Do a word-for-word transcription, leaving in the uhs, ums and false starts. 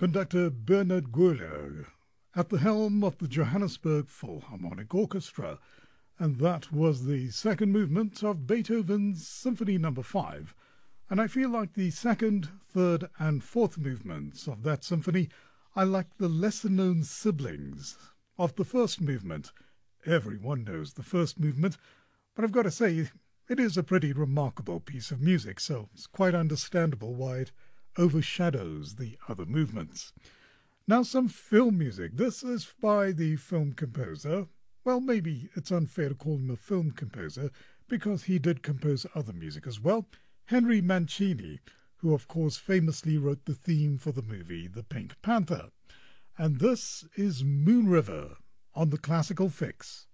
conductor Bernard Goerler, at the helm of the Johannesburg Philharmonic Orchestra, and that was the second movement of Beethoven's Symphony Number five, and I feel like the second, third, and fourth movements of that symphony are like the lesser-known siblings of the first movement. Everyone knows the first movement, but I've got to say, it is a pretty remarkable piece of music, so it's quite understandable why it overshadows the other movements. Now, some film music. This is by the film composer. Well, maybe it's unfair to call him a film composer, because he did compose other music as well. Henry Mancini, who of course famously wrote the theme for the movie The Pink Panther. And this is Moon River on the Classical Fix.